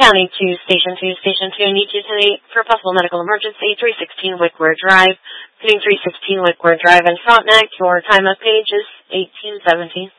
County to Station 2. Station 2, I need you today for a possible medical emergency, 316 Wickware Drive. Hitting 316 Wickware Drive in Frontenac. Your time of page is 1817.